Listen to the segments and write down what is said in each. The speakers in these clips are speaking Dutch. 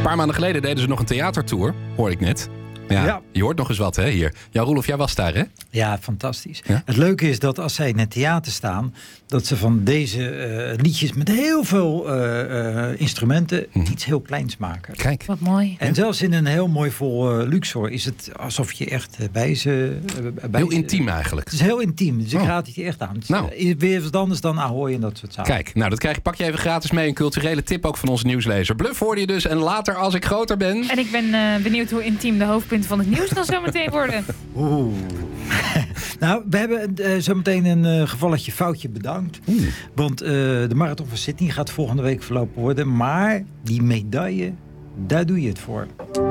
paar maanden geleden deden ze nog een theatertour, hoorde ik net. Ja. Je hoort nog eens wat, hè, hier. Ja, Roelof, jij was daar, hè? Ja, fantastisch. Ja? Het leuke is dat als zij in het theater staan, dat ze van deze liedjes met heel veel instrumenten iets heel kleins maken. Kijk. Wat mooi. En zelfs in een heel mooi vol Luxor is het alsof je echt bij ze... Heel intiem eigenlijk. Het is heel intiem, dus ik raad het je echt aan. Het is weer wat anders dan Ahoy en dat soort zaken. Kijk, nou dat pak je even gratis mee. Een culturele tip ook van onze nieuwslezer. Bluff hoorde je dus en later als ik groter ben. En ik ben benieuwd hoe intiem de hoofdpunten van het nieuws dan zo meteen worden. Oeh. Nou, we hebben zometeen een gevalletje foutje bedankt. Want de Marathon van Sydney gaat volgende week verlopen worden. Maar die medaille, daar doe je het voor.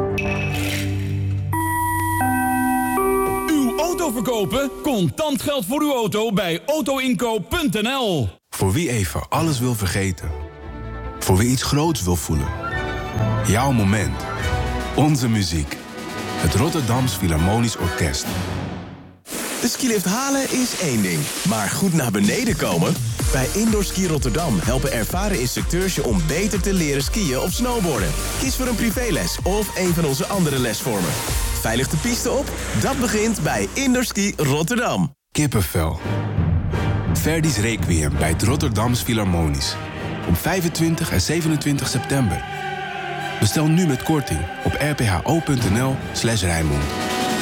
Uw auto verkopen? Contant geld voor uw auto bij autoinkoop.nl. Voor wie even alles wil vergeten. Voor wie iets groots wil voelen. Jouw moment. Onze muziek. Het Rotterdams Philharmonisch Orkest. De skilift halen is één ding, maar goed naar beneden komen? Bij Indoor Ski Rotterdam helpen ervaren instructeurs je om beter te leren skiën of snowboarden. Kies voor een privéles of een van onze andere lesvormen. Veilig de piste op? Dat begint bij Indoor Ski Rotterdam. Kippenvel. Verdi's Requiem bij het Rotterdams Philharmonisch. Op 25 en 27 september. Bestel nu met korting op rpho.nl/Rijnmond.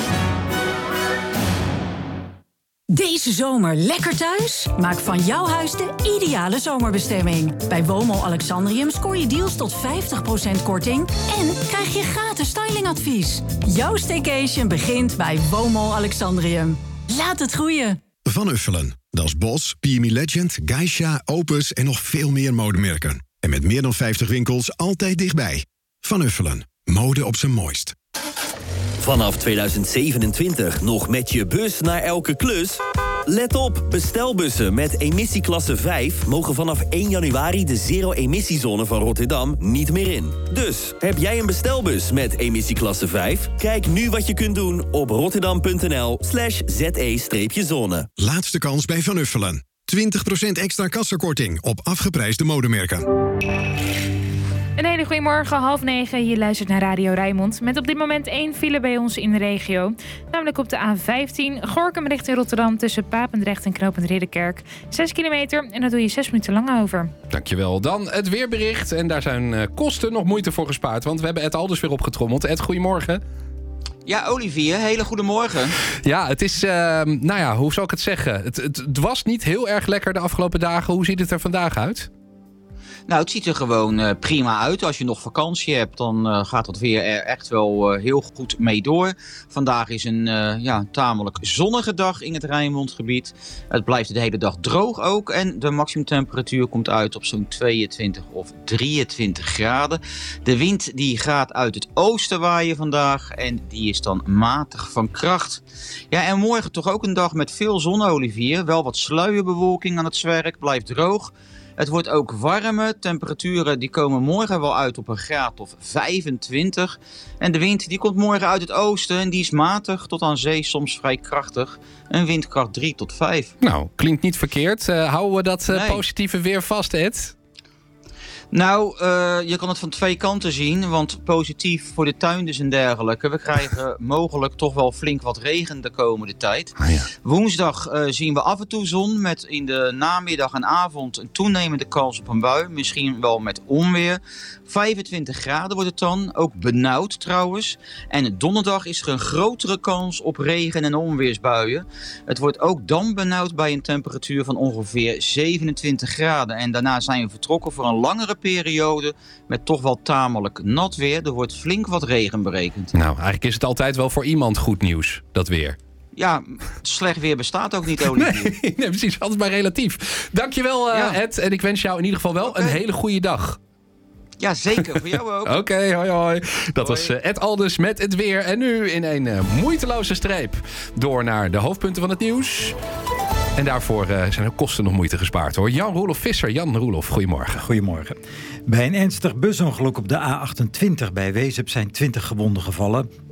Deze zomer lekker thuis? Maak van jouw huis de ideale zomerbestemming. Bij Womo Alexandrium scoor je deals tot 50% korting... en krijg je gratis stylingadvies. Jouw staycation begint bij Womo Alexandrium. Laat het groeien. Van Uffelen. Dat is Bos, PME Legend, Geisha, Opus en nog veel meer modemerken. En met meer dan 50 winkels altijd dichtbij. Van Uffelen. Mode op zijn mooist. Vanaf 2027 nog met je bus naar elke klus? Let op, bestelbussen met emissieklasse 5... mogen vanaf 1 januari de zero-emissiezone van Rotterdam niet meer in. Dus, heb jij een bestelbus met emissieklasse 5? Kijk nu wat je kunt doen op rotterdam.nl/ze-zone. Laatste kans bij Van Uffelen. 20% extra kassakorting op afgeprijsde modemerken. Een hele goede morgen, 8:30. Je luistert naar Radio Rijnmond. Met op dit moment 1 file bij ons in de regio. Namelijk op de A15, Gorinchem richting Rotterdam... tussen Papendrecht en Knopend Ridderkerk. 6 kilometer en daar doe je 6 minuten lang over. Dankjewel. Dan het weerbericht. En daar zijn kosten nog moeite voor gespaard. Want we hebben Ed Alders weer opgetrommeld. Ed, goedemorgen. Ja, Olivier, hele goede morgen. Ja, het is, hoe zal ik het zeggen? Het was niet heel erg lekker de afgelopen dagen. Hoe ziet het er vandaag uit? Nou, het ziet er gewoon prima uit. Als je nog vakantie hebt, dan gaat het weer er echt wel heel goed mee door. Vandaag is een tamelijk zonnige dag in het Rijnmondgebied. Het blijft de hele dag droog ook. En de maximumtemperatuur komt uit op zo'n 22 of 23 graden. De wind die gaat uit het oosten waaien vandaag. En die is dan matig van kracht. Ja, en morgen toch ook een dag met veel zon, Olivier. Wel wat sluierbewolking aan het zwerk, blijft droog. Het wordt ook warmer. Temperaturen die komen morgen wel uit op een graad of 25. En de wind die komt morgen uit het oosten en die is matig tot aan zee soms vrij krachtig. Een windkracht 3 tot 5. Nou, klinkt niet verkeerd. Houden we dat positieve weer vast, Ed? Nou, je kan het van twee kanten zien, want positief voor de tuin dus en dergelijke. We krijgen mogelijk toch wel flink wat regen de komende tijd. Ah, ja. Woensdag zien we af en toe zon met in de namiddag en avond een toenemende kans op een bui. Misschien wel met onweer. 25 graden wordt het dan, ook benauwd trouwens. En donderdag is er een grotere kans op regen- en onweersbuien. Het wordt ook dan benauwd bij een temperatuur van ongeveer 27 graden. En daarna zijn we vertrokken voor een langere periode met toch wel tamelijk nat weer. Er wordt flink wat regen berekend. Nou, eigenlijk is het altijd wel voor iemand goed nieuws, dat weer. Ja, slecht weer bestaat ook niet, Olivier. Nee, precies. Altijd maar relatief. Dankjewel, Ed. En ik wens jou in ieder geval wel een hele goede dag. Ja, zeker. Voor jou ook. Oké, hoi hoi. Dat was Ed Alders met het weer. En nu in een moeiteloze streep door naar de hoofdpunten van het nieuws. En daarvoor zijn ook kosten nog moeite gespaard, hoor. Jan Roelof Visser. Jan Roelof, goedemorgen. Goedemorgen. Bij een ernstig busongeluk op de A28 bij Wezep zijn 20 gewonden gevallen.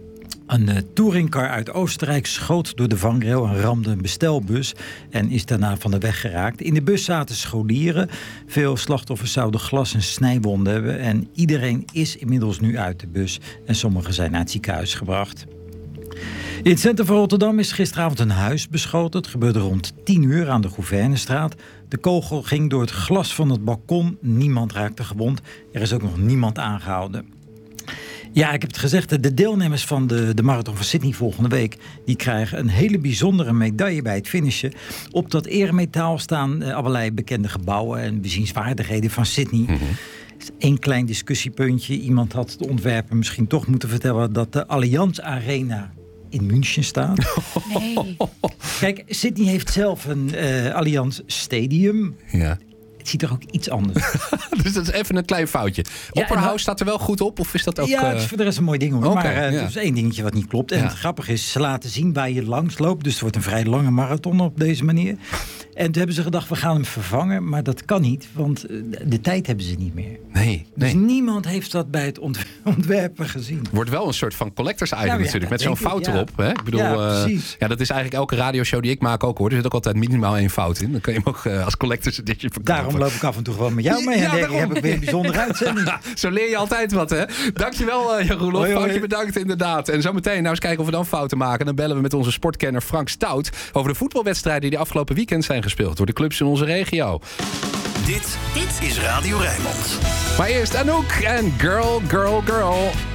Een touringcar uit Oostenrijk schoot door de vangrail en ramde een bestelbus en is daarna van de weg geraakt. In de bus zaten scholieren. Veel slachtoffers zouden glas- en snijwonden hebben en iedereen is inmiddels nu uit de bus en sommigen zijn naar het ziekenhuis gebracht. In het centrum van Rotterdam is gisteravond een huis beschoten. Het gebeurde rond 10:00 aan de Gouvernestraat. De kogel ging door het glas van het balkon. Niemand raakte gewond. Er is ook nog niemand aangehouden. Ja, ik heb het gezegd. De deelnemers van de Marathon van Sydney volgende week, die krijgen een hele bijzondere medaille bij het finishen. Op dat eremetaal staan allerlei bekende gebouwen en bezienswaardigheden van Sydney. Eén klein discussiepuntje. Iemand had de ontwerper misschien toch moeten vertellen dat de Allianz Arena in München staat. Nee. Kijk, Sydney heeft zelf een Allianz Stadium. Ja. Het ziet er ook iets anders. Dus dat is even een klein foutje. Ja, Opperhouse staat er wel goed op? Of is dat ook... Ja, het is voor de rest een mooi ding hoor. Oké, maar ja. er is één dingetje wat niet klopt. En Ja. het grappige is, ze laten zien waar je langs loopt. Dus het wordt een vrij lange marathon op deze manier. En toen hebben ze gedacht, we gaan hem vervangen. Maar dat kan niet, want de tijd hebben ze niet meer. Nee. Dus niemand heeft dat bij het ontwerpen gezien. Wordt wel een soort van collectors item Ja, natuurlijk. Met zo'n denk ik, fout ja. erop. Hè? Ik bedoel, Ja, precies. ja, dat is eigenlijk elke radioshow die ik maak ook hoor. Er zit ook altijd minimaal 1 fout in. Dan kun je hem ook als collectors edition verkopen. Daarom loop ik af en toe gewoon met jou mee. Ja, En denk ik, daarom. heb ik weer een bijzondere uitzending. Ja, zo leer je altijd wat, hè? Dankjewel, Jan Roelof. Hoi, hoi. Foutje bedankt, inderdaad. En zometeen nou eens kijken of we dan fouten maken. Dan bellen we met onze sportkenner Frank Stout over de voetbalwedstrijden die afgelopen weekend zijn gespeeld door de clubs in onze regio. Dit is Radio Rijnmond. Maar eerst Anouk en Girl, Girl, Girl.